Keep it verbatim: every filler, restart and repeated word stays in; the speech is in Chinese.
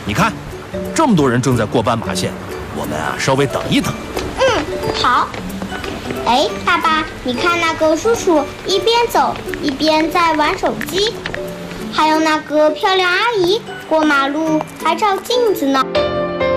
你看，这么多人正在过斑马线，我们啊稍微等一等。 嗯，好。哎，爸爸，你看那个叔叔一边走一边在玩手机，还有那个漂亮阿姨过马路还照镜子呢。